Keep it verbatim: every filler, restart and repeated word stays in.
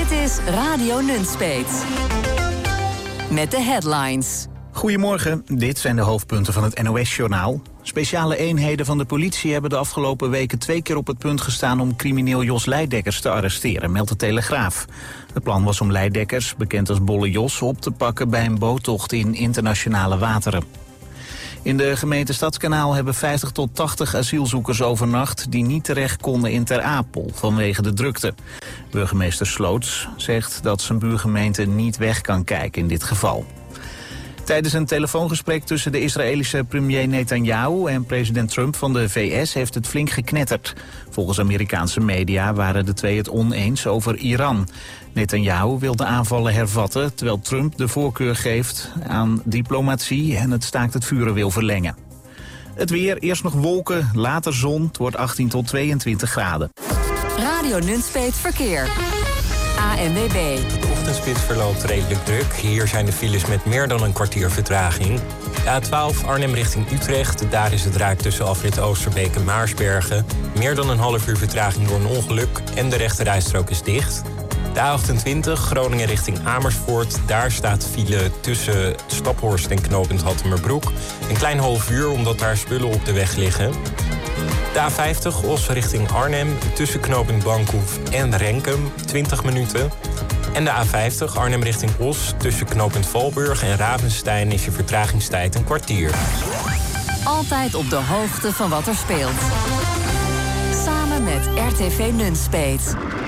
Dit is Radio Nunspeet. Met de headlines. Goedemorgen, dit zijn de hoofdpunten van het N O S-journaal. Speciale eenheden van de politie hebben de afgelopen weken twee keer op het punt gestaan om crimineel Jos Leidekkers te arresteren, meldt de Telegraaf. Het plan was om Leidekkers, bekend als Bolle Jos, op te pakken bij een boottocht in internationale wateren. In de gemeente Stadskanaal hebben vijftig tot tachtig asielzoekers overnacht die niet terecht konden in Ter Apel vanwege de drukte. Burgemeester Sloots zegt dat zijn buurgemeente niet weg kan kijken in dit geval. Tijdens een telefoongesprek tussen de Israëlische premier Netanyahu en president Trump van de V S heeft het flink geknetterd. Volgens Amerikaanse media waren de twee het oneens over Iran. Netanyahu wil de aanvallen hervatten, terwijl Trump de voorkeur geeft aan diplomatie en het staakt het vuren wil verlengen. Het weer, eerst nog wolken, later zon, het wordt achttien tot tweeëntwintig graden. Radio Nunspeet Verkeer. A N W B. De ochtendspits verloopt redelijk druk. Hier zijn de files met meer dan een kwartier vertraging. De A twaalf Arnhem richting Utrecht. Daar is het raak tussen afrit Oosterbeek en Maarsbergen. Meer dan een half uur vertraging door een ongeluk en de rechterrijstrook is dicht. De A achtentwintig Groningen richting Amersfoort. Daar staat file tussen Staphorst en knooppunt Hattemerbroek. Een klein half uur omdat daar spullen op de weg liggen. De A vijftig Os richting Arnhem, tussen knooppunt Bankhoef en Renkum, twintig minuten. En de A vijftig Arnhem richting Os, tussen knooppunt Valburg en Ravenstein is je vertragingstijd een kwartier. Altijd op de hoogte van wat er speelt. Samen met R T V Nunspeet.